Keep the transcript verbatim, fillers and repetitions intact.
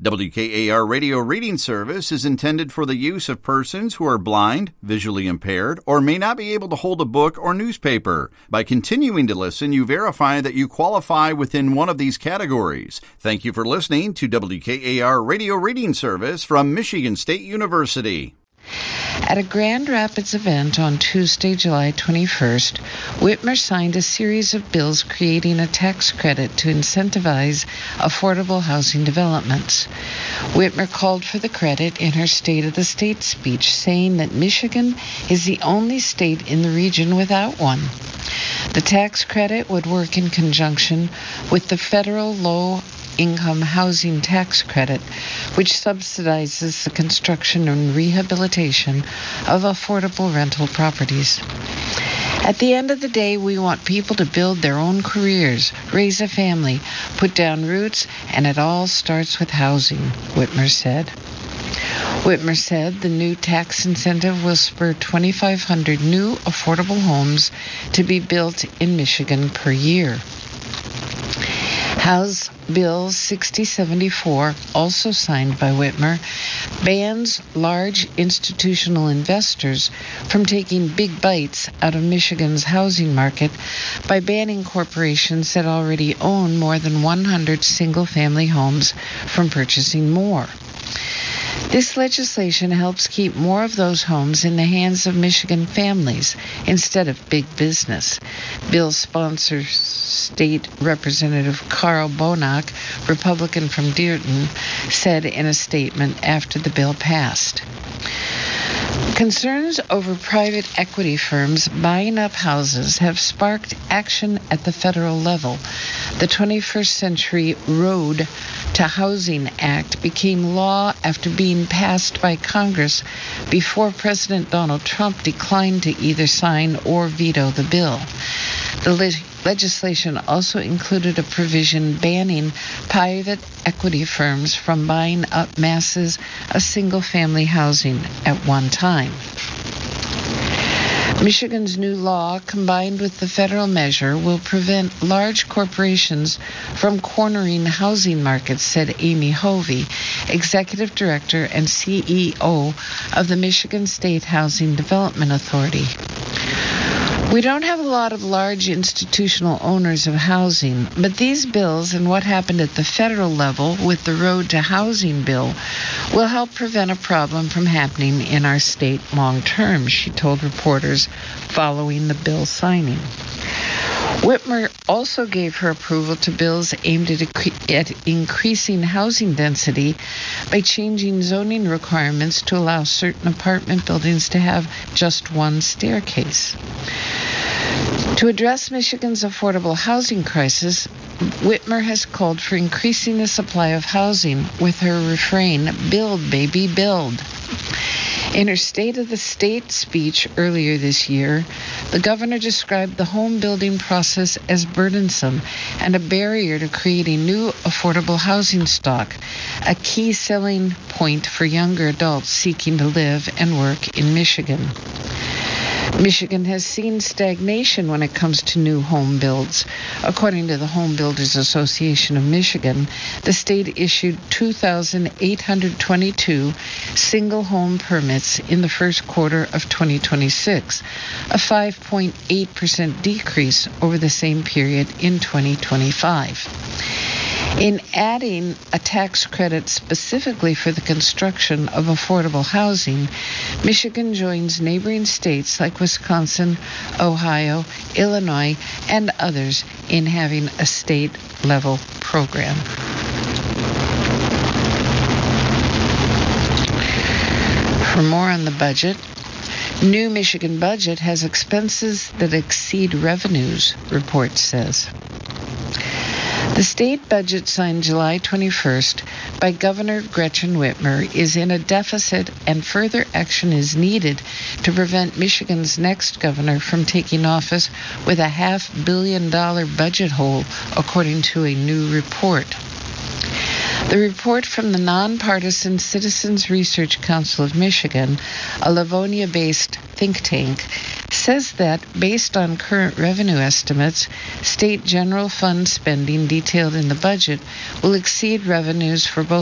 W K A R Radio Reading Service is intended for the use of persons who are blind, visually impaired, or may not be able to hold a book or newspaper. By continuing to listen, you verify that you qualify within one of these categories. Thank you for listening to W K A R Radio Reading Service from Michigan State University. At a Grand Rapids event on Tuesday, July twenty-first, Whitmer signed a series of bills creating a tax credit to incentivize affordable housing developments. Whitmer called for the credit in her State of the State speech, saying that Michigan is the only state in the region without one. The tax credit would work in conjunction with the federal low income housing tax credit, which subsidizes the construction and rehabilitation of affordable rental properties. At the end of the day, we want people to build their own careers, raise a family, put down roots, and it all starts with housing, Whitmer said. Whitmer said the new tax incentive will spur twenty-five hundred new affordable homes to be built in Michigan per year. House Bill sixty seventy-four, also signed by Whitmer, bans large institutional investors from taking big bites out of Michigan's housing market by banning corporations that already own more than one hundred single-family homes from purchasing more. This legislation helps keep more of those homes in the hands of Michigan families instead of big business. Bill sponsor State Representative Carl Bonack, Republican from Dearden, said in a statement after the bill passed. Concerns over private equity firms buying up houses have sparked action at the federal level. The twenty-first Century Road to Housing Act became law after being passed by Congress before President Donald Trump declined to either sign or veto the bill. The le- legislation also included a provision banning private equity firms from buying up masses of single-family housing at one time. Michigan's new law, combined with the federal measure, will prevent large corporations from cornering housing markets, said Amy Hovey, Executive Director and C E O of the Michigan State Housing Development Authority. We don't have a lot of large institutional owners of housing, but these bills and what happened at the federal level with the Road to Housing bill will help prevent a problem from happening in our state long term, she told reporters following the bill signing. Whitmer also gave her approval to bills aimed at, at increasing housing density by changing zoning requirements to allow certain apartment buildings to have just one staircase. To address Michigan's affordable housing crisis, Whitmer has called for increasing the supply of housing with her refrain, "Build, baby, build." In her State of the State speech earlier this year, the governor described the home building process as burdensome and a barrier to creating new affordable housing stock, a key selling point for younger adults seeking to live and work in Michigan. Michigan has seen stagnation when it comes to new home builds. According to the Home Builders Association of Michigan, the state issued two thousand eight hundred twenty-two single home permits in the first quarter of twenty twenty-six, a five point eight percent decrease over the same period in twenty twenty-five. In adding a tax credit specifically for the construction of affordable housing, Michigan joins neighboring states like Wisconsin, Ohio, Illinois, and others in having a state-level program. For more on the budget, new Michigan budget has expenses that exceed revenues, report says. The state budget signed July twenty-first by Governor Gretchen Whitmer is in a deficit, and further action is needed to prevent Michigan's next governor from taking office with a half billion dollar budget hole, according to a new report. The report from the nonpartisan Citizens Research Council of Michigan, a Livonia-based think tank, says that, based on current revenue estimates, state general fund spending detailed in the budget will exceed revenues for both